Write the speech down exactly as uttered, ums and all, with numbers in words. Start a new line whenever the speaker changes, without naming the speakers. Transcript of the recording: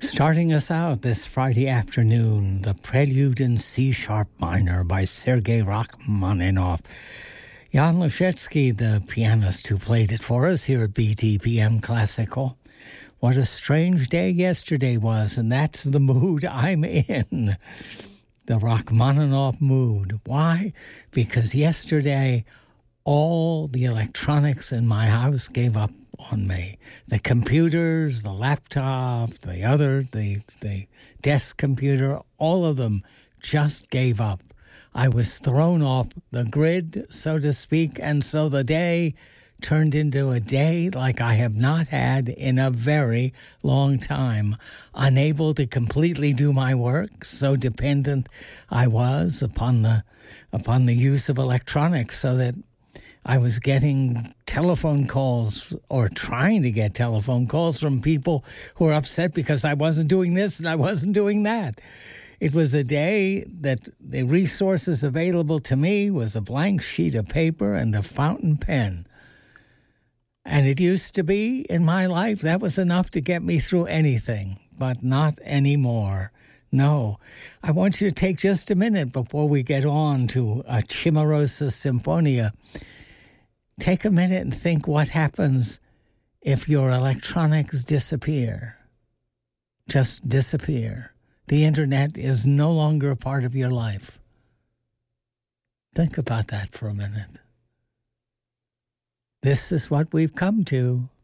Starting us out this Friday afternoon, the Prelude in C-sharp minor by Sergei Rachmaninoff. Jan Leszewski, the pianist who played it for us here at B T P M Classical. What a strange day yesterday was, and that's the mood I'm in. The Rachmaninoff mood. Why? Because yesterday, all the electronics in my house gave up on me. The computers, the laptop, the other, the, the desk computer, all of them just gave up. I was thrown off the grid, so to speak, and so the day turned into a day like I have not had in a very long time. Unable to completely do my work, so dependent I was upon the upon the use of electronics, so that I was getting telephone calls or trying to get telephone calls from people who were upset because I wasn't doing this and I wasn't doing that. It was a day that the resources available to me was a blank sheet of paper and a fountain pen. And it used to be, in my life, that was enough to get me through anything, but not anymore. No. I want you to take just a minute before we get on to a Cimarosa Sinfonia. Take a minute and think what happens if your electronics disappear. Just disappear. The internet is no longer a part of your life. Think about that for a minute. This is what we've come to.